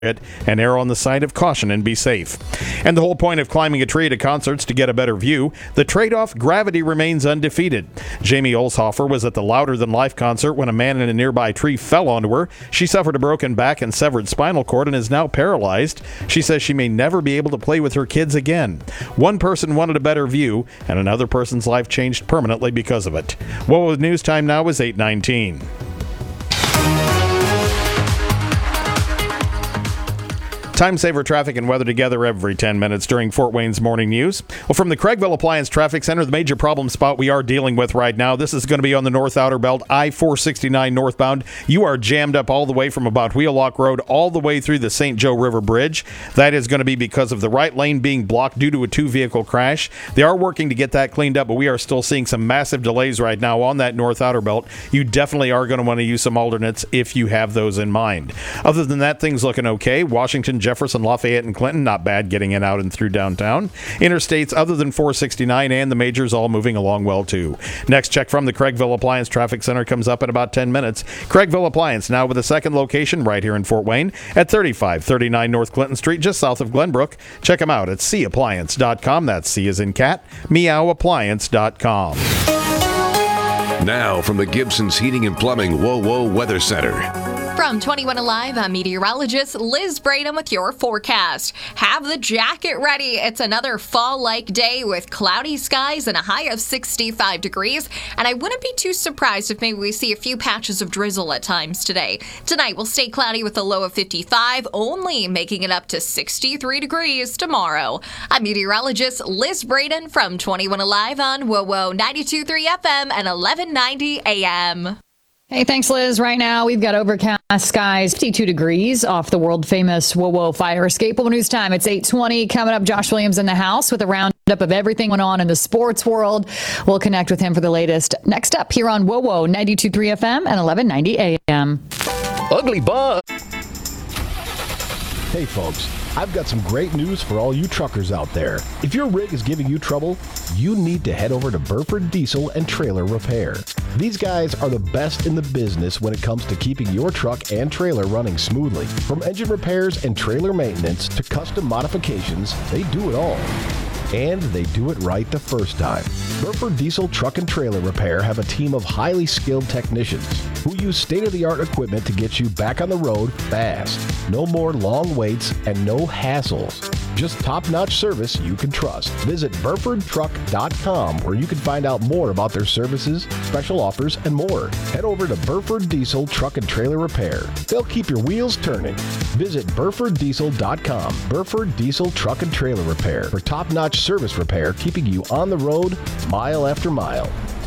and err on the side of caution and be safe. And the whole point of climbing a tree at a concert's to get a better view. The trade-off, gravity remains undefeated. Jamie Olshofer was at the Louder Than Life concert when a man in a nearby tree fell onto her. She suffered a broken back and severed spinal cord and is now paralyzed. She says she may never be able to play with her kids again. One person wanted a better view, and another person's life changed permanently because of it. WOWO News Time now is 8:19. Time saver traffic and weather together every 10 minutes during Fort Wayne's morning news. Well, from the Craigville Appliance Traffic Center, the major problem spot we are dealing with right now, this is going to be on the North Outer Belt, I-469 northbound. You are jammed up all the way from about Wheelock Road all the way through the St. Joe River Bridge. That is going to be because of the right lane being blocked due to a two-vehicle crash. They are working to get that cleaned up, but we are still seeing some massive delays right now on that North Outer Belt. You definitely are going to want to use some alternates if you have those in mind. Other than that, things looking okay. Washington, Jefferson, Lafayette, and Clinton, not bad getting in, out, and through downtown. Interstates other than 469 and the majors all moving along well, too. Next check from the Craigville Appliance Traffic Center comes up in about 10 minutes. Craigville Appliance now with a second location right here in Fort Wayne at 3539 North Clinton Street, just south of Glenbrook. Check them out at cappliance.com. That's C as in cat, meowappliance.com. Now from the Gibson's Heating and Plumbing WOWO Weather Center. From 21 Alive, I'm meteorologist Liz Braden with your forecast. Have the jacket ready. It's another fall-like day with cloudy skies and a high of 65 degrees. And I wouldn't be too surprised if maybe we see a few patches of drizzle at times today. Tonight will stay cloudy with a low of 55, only making it up to 63 degrees tomorrow. I'm meteorologist Liz Braden from 21 Alive on WOWO 92.3 FM and 1190 AM. Hey, thanks, Liz. Right now, we've got overcast skies, 52 degrees off the world-famous WOWO fire escape. WOWO News Time, it's 8:20. Coming up, Josh Williams in the house with a roundup of everything going on in the sports world. We'll connect with him for the latest. Next up here on WOWO 92.3 FM and 1190 AM. Ugly Bug. Hey, folks. I've got some great news for all you truckers out there. If your rig is giving you trouble, you need to head over to Burford Diesel and Trailer Repair. These guys are the best in the business when it comes to keeping your truck and trailer running smoothly. From engine repairs and trailer maintenance to custom modifications, they do it all. And they do it right the first time. Burford Diesel Truck and Trailer Repair have a team of highly skilled technicians who use state-of-the-art equipment to get you back on the road fast. No more long waits and no hassles. Just top-notch service you can trust. Visit BurfordTruck.com where you can find out more about their services, special offers, and more. Head over to Burford Diesel Truck and Trailer Repair. They'll keep your wheels turning. Visit BurfordDiesel.com. Burford Diesel Truck and Trailer Repair for top-notch service repair, keeping you on the road mile after mile.